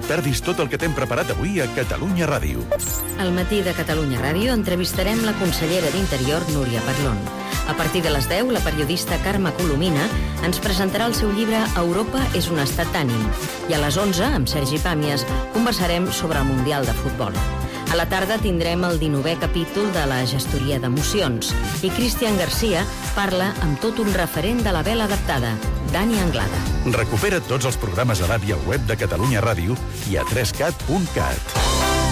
perdis tot el que t'hem preparat avui a Catalunya Ràdio. Al matí de Catalunya Ràdio entrevistarem la consellera d'Interior, Núria Parlon. A partir de les 10, la periodista Carme Colomina ens presentarà el seu llibre Europa és un estat d'ànim. I a les 11, amb Sergi Pàmies, conversarem sobre el Mundial de Futbol. A la tarda tindrem el 19è capítol de la gestoria d'emocions i Cristian Garcia parla amb tot un referent de la vela adaptada, Dani Anglada. Recupera tots els programes a l'àpp i al web de Catalunya Ràdio i a 3cat.cat.